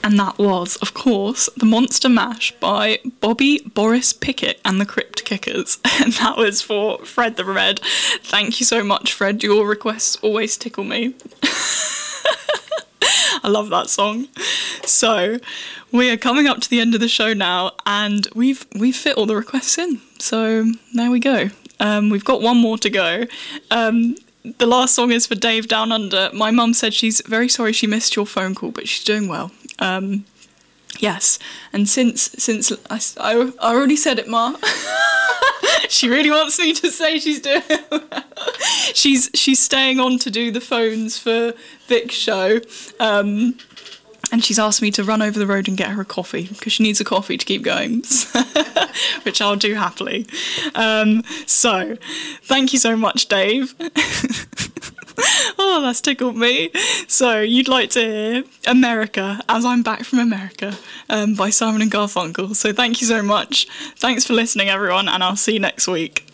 And that was, of course, The Monster Mash by Bobby Boris Pickett and the Crypt Kickers. And that was for Fred the Red. Thank you so much, Fred. Your requests always tickle me. I love that song. So we are coming up to the end of the show now, and we've fit all the requests in. So there we go. We've got one more to go. The last song is for Dave Down Under. My mum said she's very sorry she missed your phone call, but she's doing well. Yes, and since I already said it, Ma. She really wants me to say she's doing well. She's staying on to do the phones for Vic's show. And she's asked me to run over the road and get her a coffee, because she needs a coffee to keep going, which I'll do happily. So, thank you so much, Dave. Oh, that's tickled me. So, you'd like to hear America, As I'm Back from America, by Simon and Garfunkel. So, thank you so much. Thanks for listening, everyone, and I'll see you next week.